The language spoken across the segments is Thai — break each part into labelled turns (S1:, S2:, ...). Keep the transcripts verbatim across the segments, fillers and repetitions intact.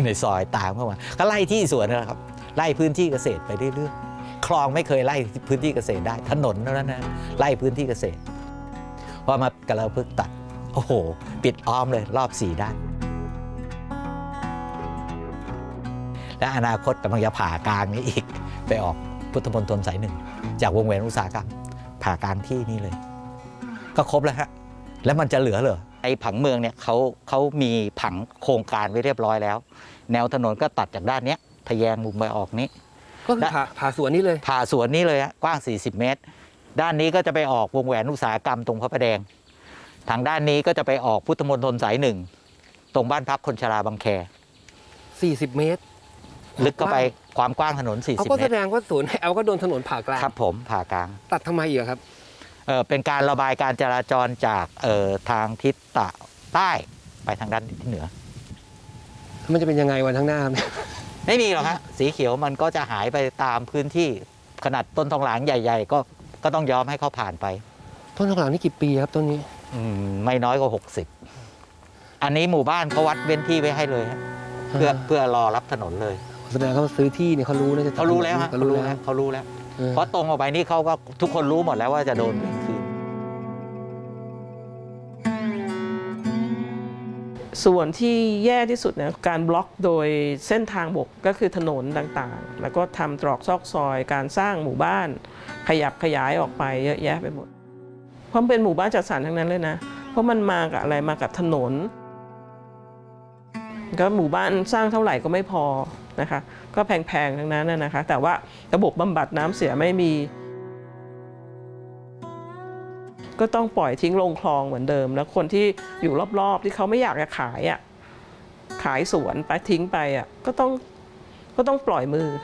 S1: ในซอยตามเข้ามาก็ไล่ที่สวนนะครับไล่พื้นที่เกษตรไปเรื่อยๆคลองไม่เคยไล่พื้นที่เกษตรได้ถนนเท่านั้นนะไล่พื้นที่เกษตรพอมากระพึกตัดโอ้โหปิดอ้อมเลยรอบสี่ด้านและอนาคตกำลังจะผ่ากลางนี้อีกไปออกพุทธมณฑลสายหนึ่งจากวงแหวนอุตสาหกรรมผ่ากลางที่นี่เลยก็ครบแล้วฮะแล้วมันจะเหลือเหรอไอ้ผังเมืองเนี่ยเขาเขามีผังโครงการไว้เรียบร้อยแล้วแนวถนนก็ตัดจากด้านนี้ทะแยงมุมไปออกนี้
S2: ก็คือผ่าผ่าสวนนี้เลย
S1: ผ่าสวนนี้เลยฮะกว้างสี่สิบเมตรด้านนี้ก็จะไปออกวงแหวนอุตสาหกรรมตรงพระประแดงทางด้านนี้ก็จะไปออกพุทธมณฑลสายหนึ่งตรงบ้านพักคนชราบางแค
S2: สี่สิบเมตร
S1: ลึกเข้าไปความกว้างถนนสี่สิบเมตร
S2: เขาก็แสดงว่าสวนแอลก็โดนถนนผ่ากลาง
S1: ครับผมผ่ากลาง
S2: ตัดทำไมอีกครับ
S1: เออเป็นการระบายการจราจรจากเอ่อทางทิศใต้ไปทางด้านทิศเหนือ
S2: มันจะเป็นยังไงวันข้างหน้า
S1: ไม่มีหรอกฮะสีเขียวมันก็จะหายไปตามพื้นที่ขนาดต้นทองหลางใหญ่ๆก็ก็ต้องยอมให้เขาผ่านไป
S2: ต้นทองหลางนี่กี่ปีครับต้นนี้
S1: อืมไม่น้อยกว่าหกสิบอันนี้หมู่บ้านเขาวัดเว้นที่ไว้ให้เลยเพื่อเพื่อรอรับถนนเลย
S2: แสดงเขาซื้อที่เนี่ยเขารู้นะจะ
S1: เขารู้แล้วฮะเขารู้แล้วเขารู้แล้วเพราะตรงออกไปนี่เขาก็ทุกคนรู้หมดแล้วว่าจะโดนคืน
S3: ส่วนที่แย่ที่สุดเนี่ยการบล็อกโดยเส้นทางบกก็คือถนนต่างๆแล้วก็ทำตรอกซอกซอยการสร้างหมู่บ้านขยับขยายออกไปเยอะแยะไปหมดเพราะเป็นหมู่บ้านจัดสรรทั้งนั้นเลยนะเพราะมันมากับอะไรมากับถนนก็หมู่บ้านสร้างเท่าไหร่ก็ไม่พอนะคะก็แพงๆทั้งนั้นนะคะแต่ว่าระบบบำบัดน้ำเสียไม่มีก็ต้องปล่อยทิ้งลงคลองเหมือนเดิมแล้วคนที่อยู่รอบๆที่เขาไม่อยากจะขายอ่ะขายสวนไปทิ้งไปอ่ะก็ต้องก็ต้องปล่อยมือ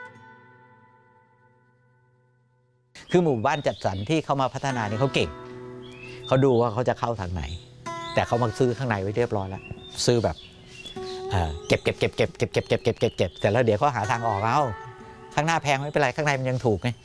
S1: คือหมู่บ้านจัดสรรที่เขามาพัฒนานี่เขาเก่งเขาดูว่าเขาจะเข้าทางไหนแต่เขามาซื้อข้างในไว้เรียบร้อยแล้วซื้อแบบเก็บเก็บเก็บเก็บเก็บเก็บเก็บเก็บเก็บเก็บเสร็จแล้วเดี๋ยวเขาหาทางออกเอาข้างหน้าแพงไม่เป็นไรข้างในมันยังถูกไง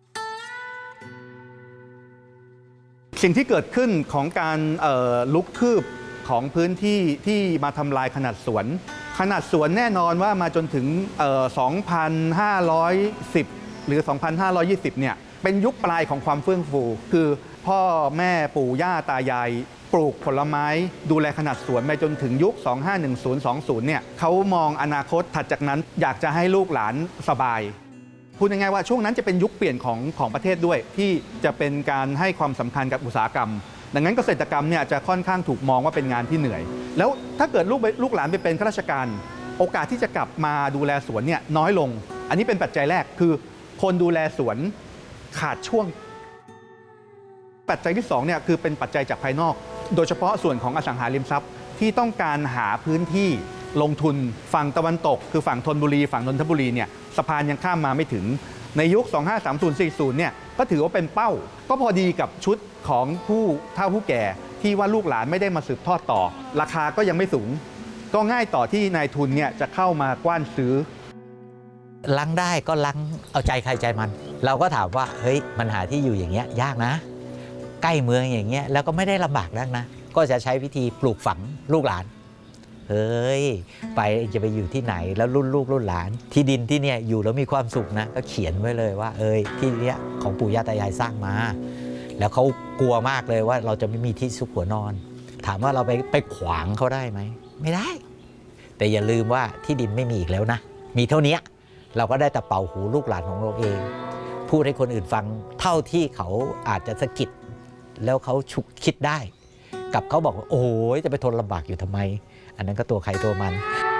S4: สิ่งที่เกิดขึ้นของการลุกคืบของพื้นที่ที่มาทำลายขนาดสวนขนาดสวนแน่นอนว่ามาจนถึง สองพันห้าร้อยสิบ หรือ สองพันห้าร้อยยี่สิบ เนี่ยเป็นยุคปลายของความเฟื่องฟูคือพ่อแม่ปู่ย่าตายายปลูกผลไม้ดูแลขนาดสวนไปจนถึงยุค สองห้าหนึ่งศูนย์ สองสิบ เนี่ยเขามองอนาคตถัดจากนั้นอยากจะให้ลูกหลานสบายพูดง่ายๆว่าช่วงนั้นจะเป็นยุคเปลี่ยนของของประเทศด้วยที่จะเป็นการให้ความสำคัญกับอุตสาหกรรมดังนั้นเกษตรกรรมเนี่ยจะค่อนข้างถูกมองว่าเป็นงานที่เหนื่อยแล้วถ้าเกิดลูกลูกหลานไปเป็นข้าราชการโอกาสที่จะกลับมาดูแลสวนเนี่ยน้อยลงอันนี้เป็นปัจจัยแรกคือคนดูแลสวนขาดช่วงปัจจัยที่สองเนี่ยคือเป็นปัจจัยจากภายนอกโดยเฉพาะส่วนของอสังหาริมทรัพย์ที่ต้องการหาพื้นที่ลงทุนฝั่งตะวันตกคือฝั่งธนบุรีฝั่งนนทบุรีเนี่ยสะพานยังข้ามมาไม่ถึงในยุค สองห้าสามศูนย์ สี่สิบ เนี่ยก็ถือว่าเป็นเป้าก็พอดีกับชุดของผู้เฒ่าผู้แก่ที่ว่าลูกหลานไม่ได้มาสืบทอดต่อราคาก็ยังไม่สูงก็ง่ายต่อที่นายทุนเนี่ยจะเข้ามากว้านซื้อ
S1: ลังได้ก็ลังเอาใจใครใจมันเราก็ถามว่าเฮ้ยมันหาที่อยู่อย่างเงี้ยยากนะใกล้เมืองอย่างเงี้ยแล้วก็ไม่ได้ลำบากนักนะก็จะใช้วิธีปลูกฝังลูกหลานเฮ้ยไปจะไปอยู่ที่ไหนแล้วรุ่นลูกรุ่นหลานที่ดินที่เนี่ยอยู่แล้วมีความสุขนะก็เขียนไว้เลยว่าเอ้ยที่เนี้ยของปู่ย่าตายายสร้างมาแล้วเขากลัวมากเลยว่าเราจะไม่มีที่ซุกหัวนอนถามว่าเราไปไปขวางเขาได้ไหมไม่ได้แต่อย่าลืมว่าที่ดินไม่มีอีกแล้วนะมีเท่านี้เราก็ได้แต่เป่าหูลูกหลานของเราเองพูดให้คนอื่นฟังเท่าที่เขาอาจจะสะกิดแล้วเขาฉุกคิดได้กับเขาบอกว่าโอ้ยจะไปทนลำบากอยู่ทำไมอันนั้นก็ตัวใครตัวมัน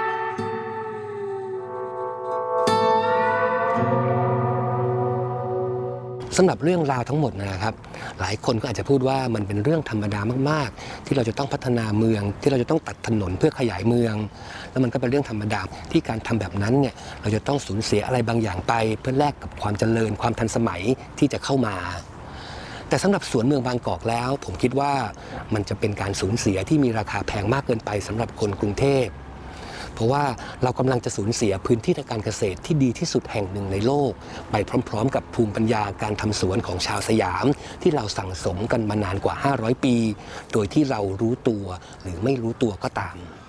S2: สำหรับเรื่องราวทั้งหมดนะครับหลายคนก็อาจจะพูดว่ามันเป็นเรื่องธรรมดามากๆที่เราจะต้องพัฒนาเมืองที่เราจะต้องตัดถนนเพื่อขยายเมืองแล้วมันก็เป็นเรื่องธรรมดาที่การทำแบบนั้นเนี่ยเราจะต้องสูญเสียอะไรบางอย่างไปเพื่อแลกกับความเจริญความทันสมัยที่จะเข้ามาแต่สำหรับสวนเมืองบางกอกแล้วผมคิดว่ามันจะเป็นการสูญเสียที่มีราคาแพงมากเกินไปสำหรับคนกรุงเทพเพราะว่าเรากำลังจะสูญเสียพื้นที่ทางการเกษตรที่ดีที่สุดแห่งหนึ่งในโลกไปพร้อมๆกับภูมิปัญญาการทำสวนของชาวสยามที่เราสั่งสมกันมานานกว่าห้าร้อยปีโดยที่เรารู้ตัวหรือไม่รู้ตัวก็ตาม